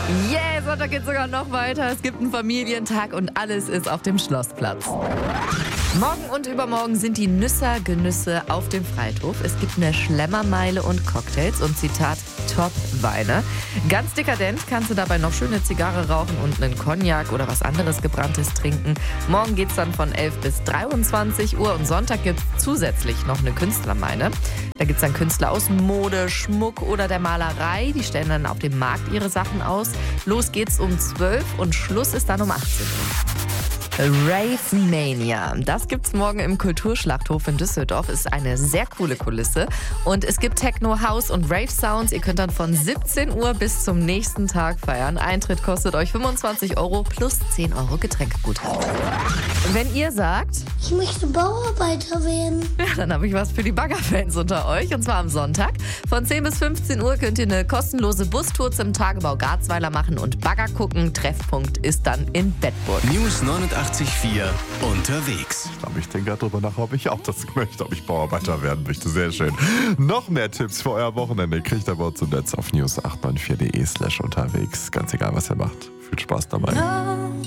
Yeah, Sonntag geht sogar noch weiter. Es gibt einen Familientag und alles ist auf dem Schlossplatz. Morgen und übermorgen sind die Nüsser-Genüsse auf dem Friedhof. Es gibt eine Schlemmermeile und Cocktails und Zitat, Top-Weine. Ganz dekadent kannst du dabei noch schöne Zigarre rauchen und einen Cognac oder was anderes Gebranntes trinken. Morgen geht's dann von 11 bis 23 Uhr und Sonntag gibt's zusätzlich noch eine Künstlermeile. Da gibt's dann Künstler aus Mode, Schmuck oder der Malerei. Die stellen dann auf dem Markt ihre Sachen aus. Los geht's um 12 und Schluss ist dann um 18 Uhr. Rave Mania. Das gibt's morgen im Kulturschlachthof in Düsseldorf. Ist eine sehr coole Kulisse. Und es gibt Techno, House und Rave Sounds. Ihr könnt dann von 17 Uhr bis zum nächsten Tag feiern. Eintritt kostet euch 25 € plus 10 € Getränkeguthaben. Wenn ihr sagt, ich möchte Bauarbeiter werden, ja, dann habe ich was für die Baggerfans unter euch. Und zwar am Sonntag. Von 10 bis 15 Uhr könnt ihr eine kostenlose Bustour zum Tagebau Garzweiler machen und Bagger gucken. Treffpunkt ist dann in Bedburg. News 89.4 unterwegs. Aber ich denke darüber nach, ob ich auch das möchte, ob ich Bauarbeiter werden möchte. Sehr schön. Noch mehr Tipps für euer Wochenende kriegt ihr bei uns im Netz auf news894.de/unterwegs. Ganz egal, was ihr macht. Viel Spaß dabei.